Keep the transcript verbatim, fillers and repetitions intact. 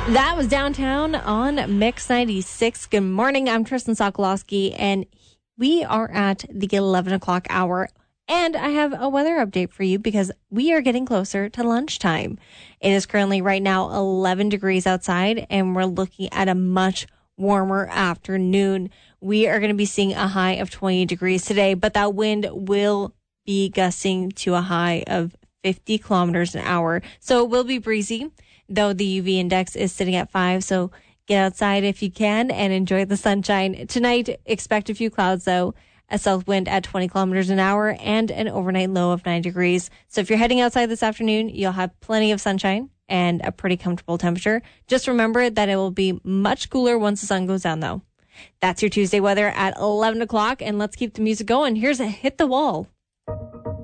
That was Downtown on Mix ninety-six. Good morning. I'm Tristan Sokolowski, and we are at the eleven o'clock hour. And I have a weather update for you because we are getting closer to lunchtime. It is currently right now eleven degrees outside, and we're looking at a much warmer afternoon. We are going to be seeing a high of twenty degrees today, but that wind will be gusting to a high of fifty kilometers an hour. So it will be breezy, though the U V index is sitting at five. So get outside if you can and enjoy the sunshine. Tonight, expect a few clouds, though, a south wind at twenty kilometers an hour, and an overnight low of nine degrees. So if you're heading outside this afternoon, you'll have plenty of sunshine and a pretty comfortable temperature. Just remember that it will be much cooler once the sun goes down, though. That's your Tuesday weather at eleven o'clock, and let's keep the music going. Here's a Hit the Wall.